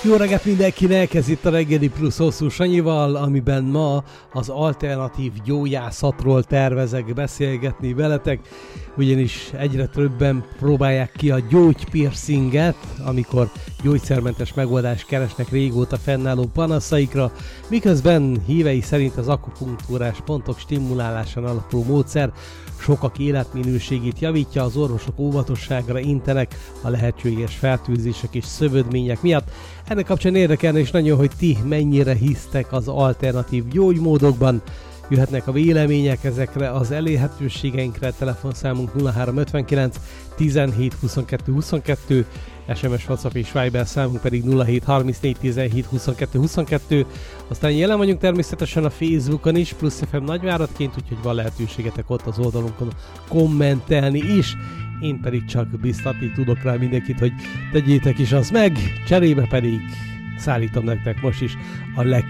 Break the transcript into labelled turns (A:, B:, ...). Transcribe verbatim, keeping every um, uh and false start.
A: Jó reggelt mindenkinek, ez itt a Reggeli Plusz Hosszú Sanyival, amiben ma az alternatív gyógyászatról tervezek beszélgetni veletek, ugyanis egyre többen próbálják ki a gyógypiercinget, amikor gyógyszermentes megoldást keresnek régóta fennálló panaszaikra, miközben hívei szerint az akupunktúrás pontok stimulálásán alapuló módszer sokak életminőségét javítja, az orvosok óvatosságra intenek a lehetséges fertőzések és szövődmények miatt. Ennek kapcsán érdekelne is nagyon, hogy ti mennyire hisztek az alternatív gyógymódokban. Jöhetnek a vélemények ezekre az elérhetőségeinkre, telefonszámunk nulla három ötvenkilenc tizenhét huszonkettő huszonkettő, es em es, WhatsApp és Viber számunk pedig nulla hét harmincnégy tizenhét huszonkettő huszonkettő. Aztán jelen vagyunk természetesen a Facebookon is, Plusz ef em nagyváradként, úgyhogy van lehetőségetek ott az oldalunkon kommentelni is. Én pedig csak biztatni tudok rá mindenkit, hogy tegyétek is azt meg, cserébe pedig szállítom nektek most is a legkiválóbb